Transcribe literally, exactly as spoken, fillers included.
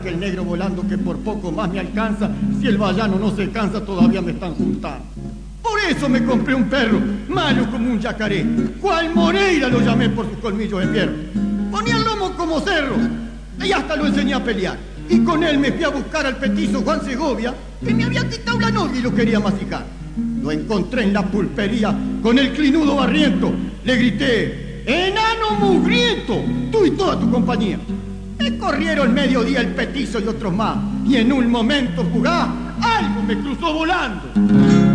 aquel negro volando que por poco más me alcanza. Si el vallano no se cansa, todavía me están juntando. Por eso me compré un perro, malo como un yacaré. Cual Moreira lo llamé por sus colmillos de fierro. Ponía el lomo como cerro y hasta lo enseñé a pelear. Y con él me fui a buscar al petizo Juan Segovia, que me había quitado la novia y lo quería masticar. Lo encontré en la pulpería con el clinudo barriento. Le grité: ¡enano mugriento! Tú y toda tu compañía. Me corrieron mediodía el petizo y otros más. Y en un momento fugaz, algo me cruzó volando.